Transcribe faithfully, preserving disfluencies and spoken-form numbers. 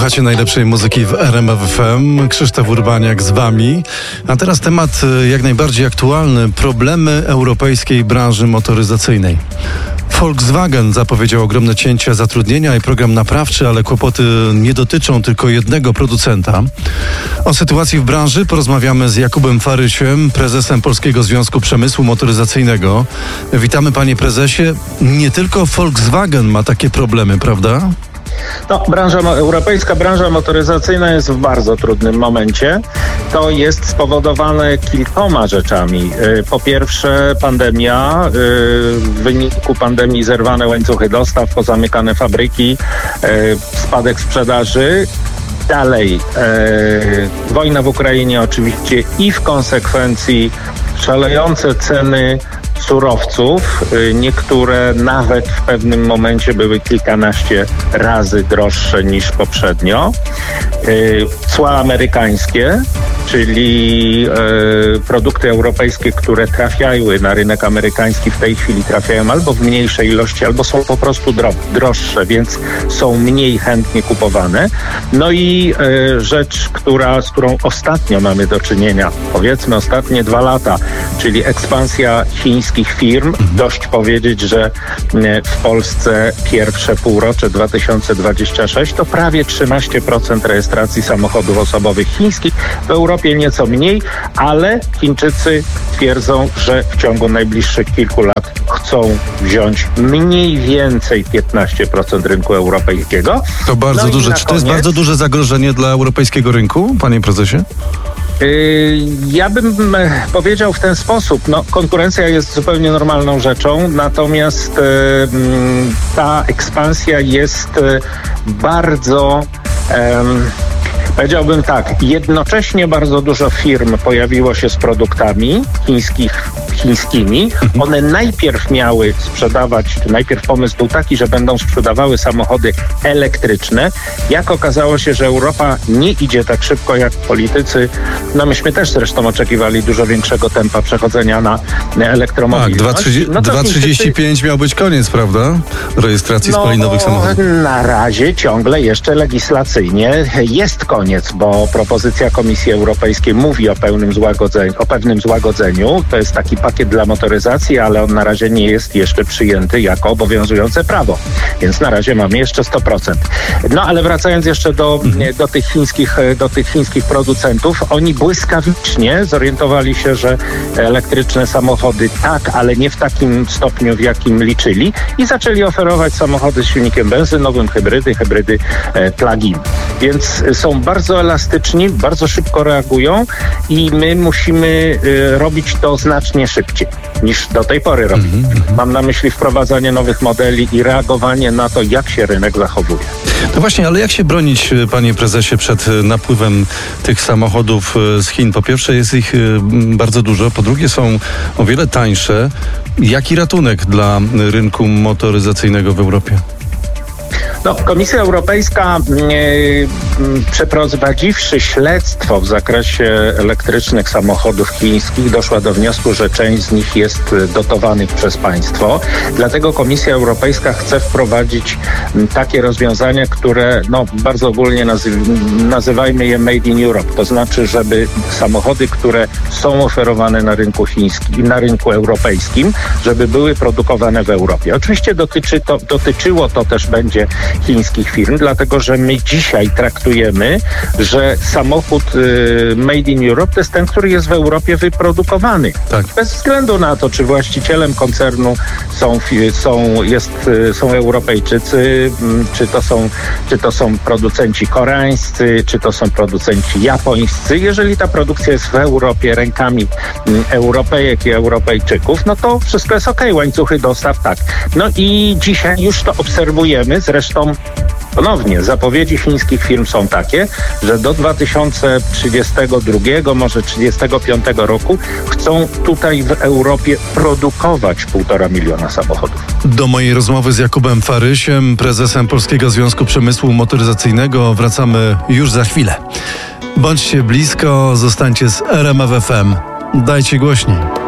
Słuchacie najlepszej muzyki w R M F F M. Krzysztof Urbaniak z wami. A teraz temat jak najbardziej aktualny. Problemy europejskiej branży motoryzacyjnej. Volkswagen zapowiedział ogromne cięcia zatrudnienia i program naprawczy, ale kłopoty nie dotyczą tylko jednego producenta. O sytuacji w branży porozmawiamy z Jakubem Farysiem, prezesem Polskiego Związku Przemysłu Motoryzacyjnego. Witamy, panie prezesie. Nie tylko Volkswagen ma takie problemy, prawda? No, branża, europejska branża motoryzacyjna jest w bardzo trudnym momencie. To jest spowodowane kilkoma rzeczami. Po pierwsze pandemia, w wyniku pandemii zerwane łańcuchy dostaw, pozamykane fabryki, spadek sprzedaży. Dalej, e, wojna w Ukrainie oczywiście i w konsekwencji szalejące ceny surowców, niektóre nawet w pewnym momencie były kilkanaście razy droższe niż poprzednio. Cła amerykańskie, czyli e, produkty europejskie, które trafiały na rynek amerykański, w tej chwili trafiają albo w mniejszej ilości, albo są po prostu dro- droższe, więc są mniej chętnie kupowane. No i e, rzecz, która, z którą ostatnio mamy do czynienia, powiedzmy ostatnie dwa lata, czyli ekspansja chińskich firm. Dość powiedzieć, że e, w Polsce pierwsze półrocze dwa tysiące dwudzieste szóste to prawie trzynaście procent rejestracji samochodów osobowych chińskich. W Europie nieco mniej, ale Chińczycy twierdzą, że w ciągu najbliższych kilku lat chcą wziąć mniej więcej piętnaście procent rynku europejskiego. To bardzo no duże. Czy to koniec, jest bardzo duże zagrożenie dla europejskiego rynku, panie prezesie? Yy, ja bym powiedział w ten sposób, no konkurencja jest zupełnie normalną rzeczą, natomiast yy, ta ekspansja jest yy, bardzo... Yy, Powiedziałbym tak, jednocześnie bardzo dużo firm pojawiło się z produktami chińskich, chińskimi. One najpierw miały sprzedawać, czy najpierw pomysł był taki, że będą sprzedawały samochody elektryczne. Jak okazało się, że Europa nie idzie tak szybko jak politycy, no myśmy też zresztą oczekiwali dużo większego tempa przechodzenia na elektromobilność. Tak, dwa przecinek trzydzieści pięć no miał być koniec, prawda? Rejestracji no, spalinowych samochodów. Na razie ciągle jeszcze legislacyjnie jest koniec. Bo propozycja Komisji Europejskiej mówi o pełnym złagodzeniu, o pewnym złagodzeniu. To jest taki pakiet dla motoryzacji, ale on na razie nie jest jeszcze przyjęty jako obowiązujące prawo. Więc na razie mamy jeszcze sto procent. No ale wracając jeszcze do, do, tych chińskich, do tych chińskich producentów, oni błyskawicznie zorientowali się, że elektryczne samochody tak, ale nie w takim stopniu, w jakim liczyli i zaczęli oferować samochody z silnikiem benzynowym, hybrydy, hybrydy e, plug-in. Więc są bardzo elastyczni, bardzo szybko reagują i my musimy y, robić to znacznie szybciej niż do tej pory robimy. Mm-hmm. Mam na myśli wprowadzanie nowych modeli i reagowanie na to, jak się rynek zachowuje. No właśnie, ale jak się bronić, panie prezesie, przed napływem tych samochodów z Chin? Po pierwsze jest ich bardzo dużo, po drugie są o wiele tańsze. Jaki ratunek dla rynku motoryzacyjnego w Europie? No, Komisja Europejska yy, przeprowadziwszy śledztwo w zakresie elektrycznych samochodów chińskich, doszła do wniosku, że część z nich jest dotowanych przez państwo. Dlatego Komisja Europejska chce wprowadzić takie rozwiązania, które no, bardzo ogólnie nazyw- nazywajmy je Made in Europe. To znaczy, żeby samochody, które są oferowane na rynku chińskim, na rynku europejskim, żeby były produkowane w Europie. Oczywiście dotyczy to, dotyczyło to też będzie chińskich firm, dlatego że my dzisiaj traktujemy, że samochód y, Made in Europe to jest ten, który jest w Europie wyprodukowany. Tak. Bez względu na to, czy właścicielem koncernu są, są, jest, są Europejczycy, czy to są, czy to są producenci koreańscy, czy to są producenci japońscy. Jeżeli ta produkcja jest w Europie rękami Europejek i Europejczyków, no to wszystko jest okej, łańcuchy dostaw tak. No i dzisiaj już to obserwujemy, zresztą ponownie zapowiedzi chińskich firm są takie, że do dwa tysiące trzydziestego drugiego, może trzydziestego piątego roku chcą tutaj w Europie produkować półtora miliona samochodów. Do mojej rozmowy z Jakubem Farysiem, prezesem Polskiego Związku Przemysłu Motoryzacyjnego, wracamy już za chwilę. Bądźcie blisko, zostańcie z R M F F M. Dajcie głośniej.